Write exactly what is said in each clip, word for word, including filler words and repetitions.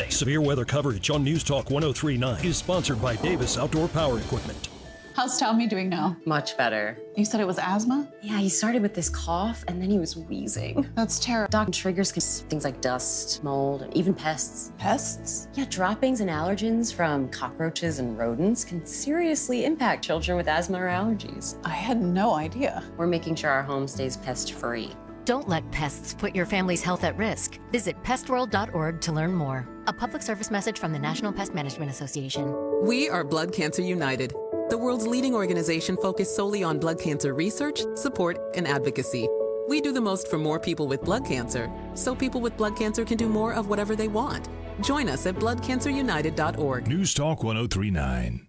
Thursday. Severe weather coverage on News Talk one oh three point nine is sponsored by Davis Outdoor Power Equipment. How's Tommy doing now? Much better. You said it was asthma? Yeah, he started with this cough and then he was wheezing. That's terrible. Doc triggers things like dust, mold, and even pests. Pests? Yeah, droppings and allergens from cockroaches and rodents can seriously impact children with asthma or allergies. I had no idea. We're making sure our home stays pest-free. Don't let pests put your family's health at risk. Visit pest world dot org to learn more. A public service message from the National Pest Management Association. We are Blood Cancer United, the world's leading organization focused solely on blood cancer research, support, and advocacy. We do the most for more people with blood cancer, so people with blood cancer can do more of whatever they want. Join us at blood cancer united dot org. News Talk one oh three point nine.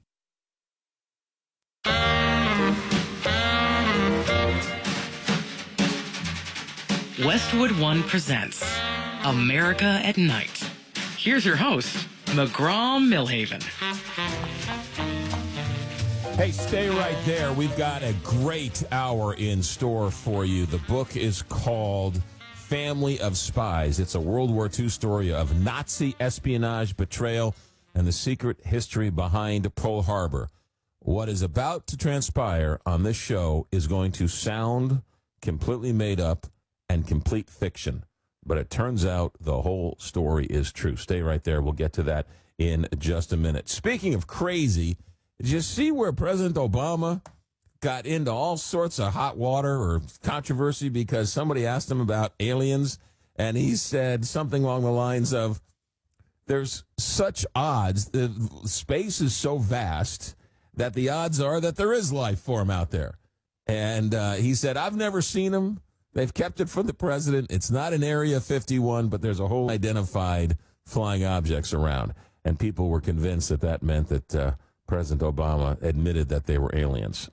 Westwood One presents America at Night. Here's your host, McGraw Millhaven. Hey, stay right there. We've got a great hour in store for you. The book is called Family of Spies. It's a World War Two story of Nazi espionage, betrayal, and the secret history behind Pearl Harbor. What is about to transpire on this show is going to sound completely made up and complete fiction, but it turns out the whole story is true. Stay right there. We'll get to that in just a minute. Speaking of crazy, did you see where President Obama got into all sorts of hot water or controversy because somebody asked him about aliens, and he said something along the lines of, there's such odds, the space is so vast that the odds are that there is life form out there. And uh, he said, I've never seen them. They've kept it from the president. It's not in Area fifty-one, but there's a whole identified flying objects around. And people were convinced that that meant that uh, President Obama admitted that they were aliens.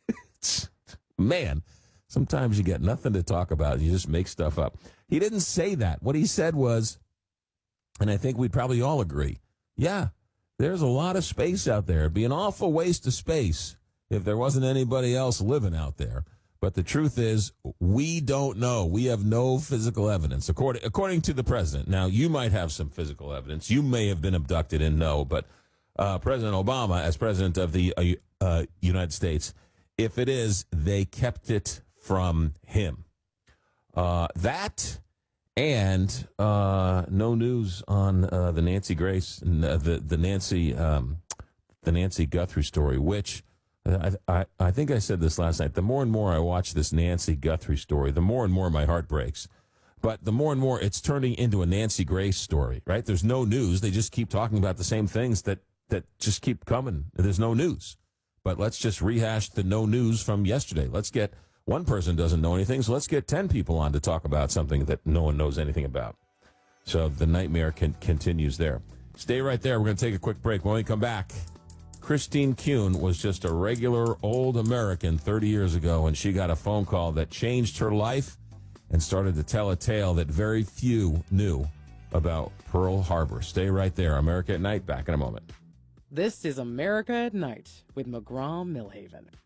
Man, sometimes you get nothing to talk about. You just make stuff up. He didn't say that. What he said was, and I think we'd probably all agree, yeah, there's a lot of space out there. It'd be an awful waste of space if there wasn't anybody else living out there. But the truth is, we don't know. We have no physical evidence, according according to the president. Now, you might have some physical evidence. You may have been abducted and know, but uh, President Obama, as president of the uh, uh, United States, if it is, they kept it from him. Uh, that and uh, no news on uh, the Nancy Grace, uh, the the Nancy um, the Nancy Guthrie story, which. I, I, I think I said this last night. The more and more I watch this Nancy Guthrie story, the more and more my heart breaks. But the more and more it's turning into a Nancy Grace story, right? There's no news. They just keep talking about the same things that, that just keep coming. There's no news. But let's just rehash the no news from yesterday. Let's get one person doesn't know anything, so let's get ten people on to talk about something that no one knows anything about. So the nightmare can, continues there. Stay right there. We're going to take a quick break. When we come back, Christine Kuhn was just a regular old American thirty years ago, and she got a phone call that changed her life and started to tell a tale that very few knew about Pearl Harbor. Stay right there. America at Night, back in a moment. This is America at Night with McGraw Millhaven.